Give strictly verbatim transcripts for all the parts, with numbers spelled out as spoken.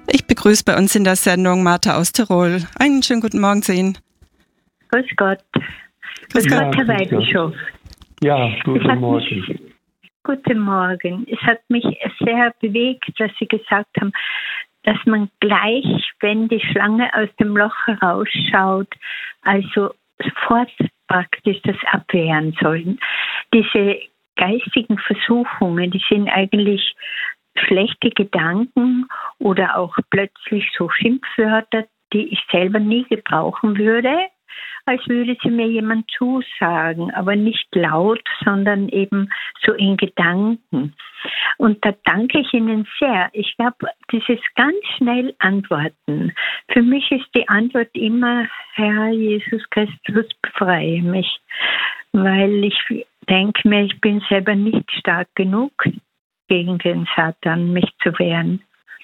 Ich begrüße bei uns in der Sendung Martha aus Tirol. Einen schönen guten Morgen zu Ihnen. Grüß Gott. Grüß Ja, Gott, Herr grüß Weidbischof. Ja, guten Morgen. Mich, guten Morgen. Es hat mich sehr bewegt, dass Sie gesagt haben, dass man gleich, wenn die Schlange aus dem Loch herausschaut, also sofort praktisch das abwehren sollen. Diese geistigen Versuchungen, die sind eigentlich schlechte Gedanken oder auch plötzlich so Schimpfwörter, die ich selber nie gebrauchen würde, als würde sie mir jemand zusagen, aber nicht laut, sondern eben so in Gedanken. Und da danke ich Ihnen sehr. Ich glaube, dieses ganz schnell Antworten. Für mich ist die Antwort immer, Herr Jesus Christus, befreie mich. Weil ich denke mir, ich bin selber nicht stark genug, gegen den Satan mich zu wehren.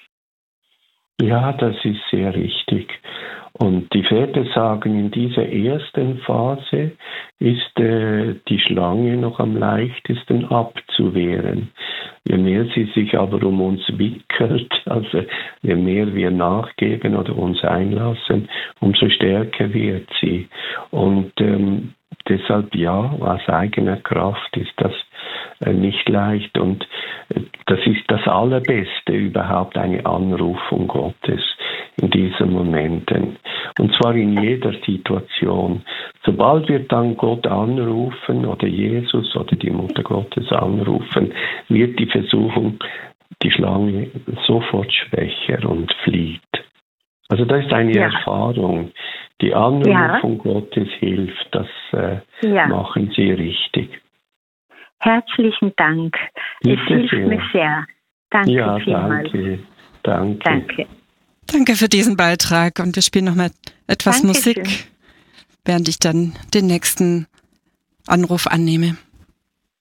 Ja, das ist sehr richtig. Und die Väter sagen, in dieser ersten Phase ist äh, die Schlange noch am leichtesten abzuwehren. Je mehr sie sich aber um uns wickelt, also je mehr wir nachgeben oder uns einlassen, umso stärker wird sie. Und ähm, deshalb ja, aus eigener Kraft ist das äh, nicht leicht. Und äh, das ist das Allerbeste, überhaupt eine Anrufung Gottes in diesen Momenten. Und zwar in jeder Situation. Sobald wir dann Gott anrufen oder Jesus oder die Mutter Gottes anrufen, wird die Versuchung, die Schlange sofort schwächer und flieht. Also das ist eine ja. Erfahrung. Die Anrufung ja. Gottes hilft. Das äh, ja. machen Sie richtig. Herzlichen Dank. Bitte es hilft sehr. mir sehr. Danke ja, vielmals. Danke. Danke. Danke. Danke für diesen Beitrag und wir spielen nochmal etwas Dankeschön. Musik, während ich dann den nächsten Anruf annehme.